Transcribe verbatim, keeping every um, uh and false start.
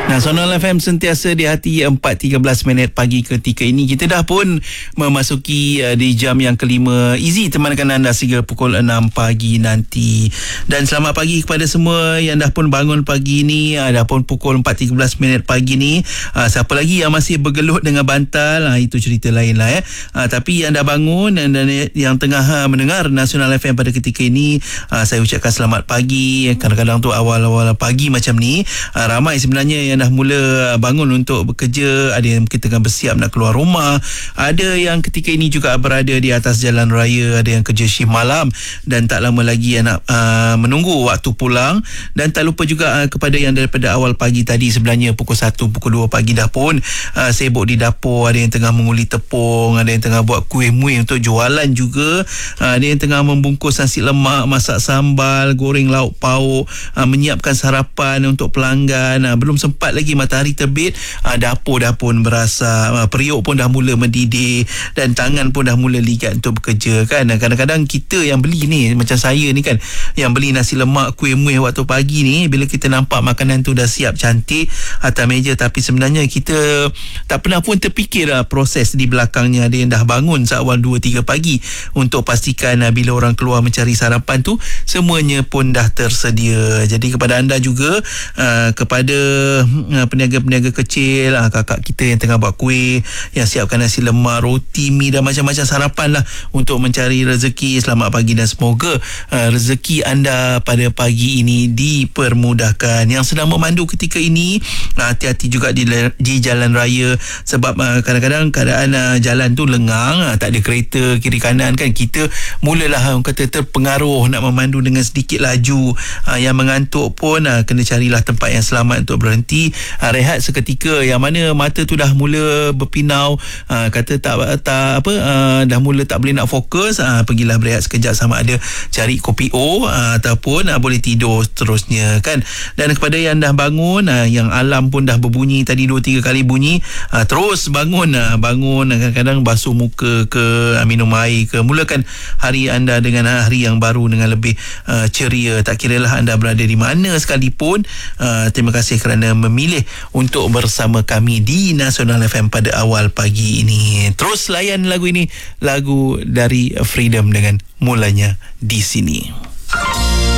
Nasional F M sentiasa di hati empat tiga belas minit pagi ketika ini. Kita dah pun memasuki uh, di jam yang kelima. Easy temankan anda sehingga pukul enam pagi nanti. Dan selamat pagi kepada semua yang dah pun bangun pagi ni. Uh, dah pun pukul empat tiga belas minit pagi ni. Uh, siapa lagi yang masih bergelut dengan bantal, uh, itu cerita lain lah ya. Uh, tapi yang dah bangun dan, dan yang tengah uh, mendengar Nasional F M pada ketika ini, uh, saya ucapkan selamat pagi. Kadang-kadang tu awal-awal pagi macam ni, uh, ramai sebenarnya yang dah mula bangun untuk bekerja. Ada yang mungkin tengah bersiap nak keluar rumah, ada yang ketika ini juga berada di atas jalan raya, ada yang kerja shift malam dan tak lama lagi yang nak uh, menunggu waktu pulang. Dan tak lupa juga uh, kepada yang daripada awal pagi tadi, sebenarnya pukul satu, pukul dua pagi dah pun uh, sibuk di dapur. Ada yang tengah menguli tepung, ada yang tengah buat kuih-muih untuk jualan juga, uh, ada yang tengah membungkus nasi lemak, masak sambal, goreng lauk pauk, uh, menyiapkan sarapan untuk pelanggan. uh, belum sempat lagi matahari terbit, uh, dapur dah pun berasa, uh, periuk pun dah mula mendidih dan tangan pun dah mula ligat untuk bekerja kan. Kadang-kadang kita yang beli ni, macam saya ni kan, yang beli nasi lemak, kuih muih waktu pagi ni, bila kita nampak makanan tu dah siap cantik atas meja, tapi sebenarnya kita tak pernah pun terfikir uh, proses di belakangnya. Ada yang dah bangun seawal dua tiga pagi untuk pastikan uh, bila orang keluar mencari sarapan tu, semuanya pun dah tersedia. Jadi kepada anda juga, uh, kepada uh, peniaga-peniaga kecil, uh, kakak kita yang tengah buat kuih, yang siapkan nasi lemak, roti, mi dan macam-macam sarapan lah untuk mencari rezeki. Selamat pagi dan semoga uh, rezeki anda pada pagi ini dipermudahkan. Yang sedang memandu ketika ini, uh, hati-hati juga di, di jalan raya, sebab uh, kadang-kadang keadaan uh, jalan tu lengang, uh, tak ada kereta kiri kanan kan. Kita mulalah orang kata terpengaruh nak memandu dengan sedikit laju. uh, yang mengantuk pun uh, kena carilah tempat yang selamat untuk berhenti, uh, rehat seketika. Yang mana mata tu dah mula berpinau, uh, kata tak tak apa uh, dah mula tak boleh nak fokus, uh, pergilah berehat sekejap, sama ada cari kopi O uh, ataupun uh, boleh tidur seterusnya kan. Dan kepada yang dah bangun, uh, yang alam pun dah berbunyi tadi dua tiga kali bunyi, uh, terus bangun, uh, bangun kadang-kadang basuh muka ke, uh, minum air ke, mulakan hari anda dengan hari yang baru dengan lebih uh, ceria. Tak kiralah anda berada di mana sekalipun, uh, terima kasih kerana memilih untuk bersama kami di Nasional F M pada awal pagi ini. Terus layan lagu ini, lagu dari Freedom dengan Mulanya di Sini.